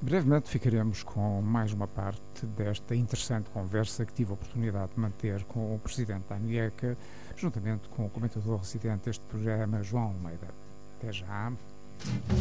Brevemente ficaremos com mais uma parte desta interessante conversa que tive a oportunidade de manter com o presidente da ANIECA, juntamente com o comentador residente deste programa, João Almeida. Até já.